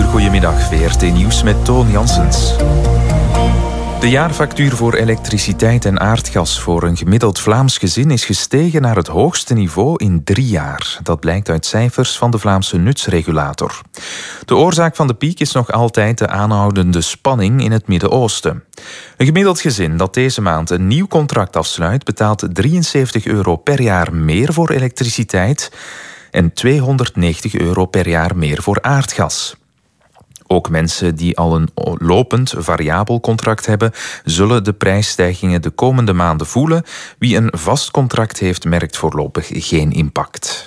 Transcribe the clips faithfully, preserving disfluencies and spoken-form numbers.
goedemiddag. V R T Nieuws met Toon Janssens. De jaarfactuur voor elektriciteit en aardgas voor een gemiddeld Vlaams gezin is gestegen naar het hoogste niveau in drie jaar. Dat blijkt uit cijfers van de Vlaamse nutsregulator. De oorzaak van de piek is nog altijd de aanhoudende spanning in het Midden-Oosten. Een gemiddeld gezin dat deze maand een nieuw contract afsluit betaalt drieënzeventig euro per jaar meer voor elektriciteit en tweehonderdnegentig euro per jaar meer voor aardgas. Ook mensen die al een lopend variabel contract hebben, zullen de prijsstijgingen de komende maanden voelen. Wie een vast contract heeft, merkt voorlopig geen impact.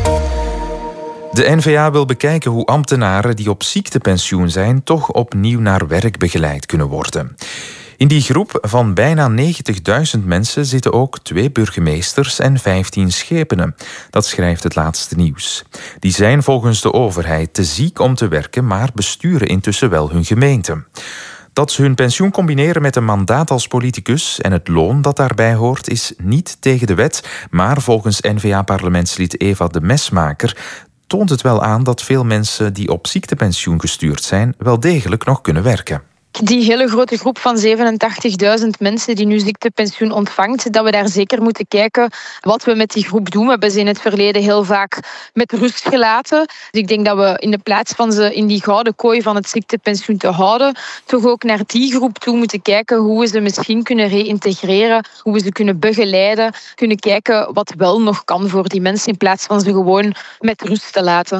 De N V A wil bekijken hoe ambtenaren die op ziektepensioen zijn toch opnieuw naar werk begeleid kunnen worden. In die groep van bijna negentigduizend mensen zitten ook twee burgemeesters en vijftien schepenen. Dat schrijft het laatste nieuws. Die zijn volgens de overheid te ziek om te werken, maar besturen intussen wel hun gemeente. Dat ze hun pensioen combineren met een mandaat als politicus en het loon dat daarbij hoort is niet tegen de wet, maar volgens N V A-parlementslid Eva de Mesmaker toont het wel aan dat veel mensen die op ziektepensioen gestuurd zijn wel degelijk nog kunnen werken. Die hele grote groep van zevenentachtigduizend mensen die nu ziektepensioen ontvangt, dat we daar zeker moeten kijken wat we met die groep doen. We hebben ze in het verleden heel vaak met rust gelaten. Dus ik denk dat we in de plaats van ze in die gouden kooi van het ziektepensioen te houden, toch ook naar die groep toe moeten kijken hoe we ze misschien kunnen reïntegreren, hoe we ze kunnen begeleiden, kunnen kijken wat wel nog kan voor die mensen in plaats van ze gewoon met rust te laten.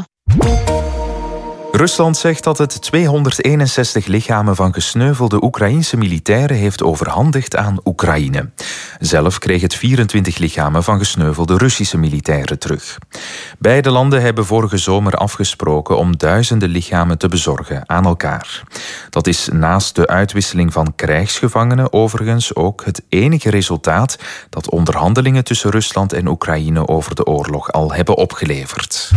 Rusland zegt dat het tweehonderdeenenzestig lichamen van gesneuvelde Oekraïense militairen heeft overhandigd aan Oekraïne. Zelf kreeg het vierentwintig lichamen van gesneuvelde Russische militairen terug. Beide landen hebben vorige zomer afgesproken om duizenden lichamen te bezorgen aan elkaar. Dat is naast de uitwisseling van krijgsgevangenen overigens ook het enige resultaat dat onderhandelingen tussen Rusland en Oekraïne over de oorlog al hebben opgeleverd.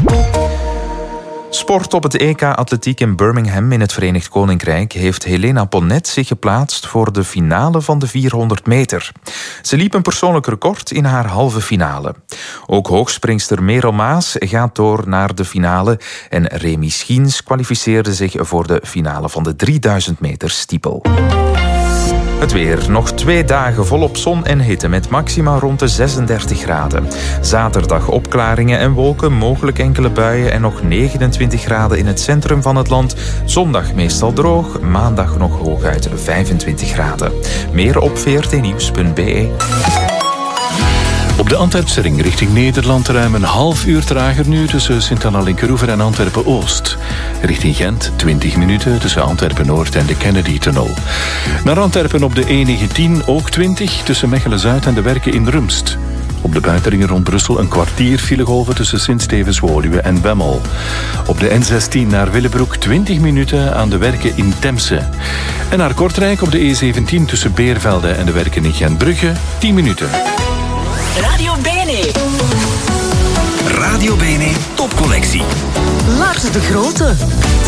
Sport op het E K Atletiek in Birmingham in het Verenigd Koninkrijk heeft Helena Ponnet zich geplaatst voor de finale van de vierhonderd meter. Ze liep een persoonlijk record in haar halve finale. Ook hoogspringster Merel Maas gaat door naar de finale en Remy Schiens kwalificeerde zich voor de finale van de drieduizend meter stiepel. Het weer. Nog twee dagen volop zon en hitte met maxima rond de zesendertig graden. Zaterdag opklaringen en wolken, mogelijk enkele buien en nog negenentwintig graden in het centrum van het land. Zondag meestal droog, maandag nog hooguit vijfentwintig graden. Meer op v r t nieuws punt b e. Op de Antwerpse ring richting Nederland ruim een half uur trager nu tussen Sint-Anna Linkeroever en Antwerpen-Oost. Richting Gent twintig minuten tussen Antwerpen-Noord en de Kennedy-tunnel. Naar Antwerpen op de E negentien ook twintig tussen Mechelen-Zuid en de Werken in Rumst. Op de buitenringen rond Brussel een kwartier filegolven tussen Sint-Stevens-Woluwe en Bemmel. Op de N zestien naar Willebroek twintig minuten aan de Werken in Temse. En naar Kortrijk op de E zeventien tussen Beervelde en de Werken in Gentbrugge tien minuten. Radio Bene. Radio Bene topcollectie. Lars de Grote.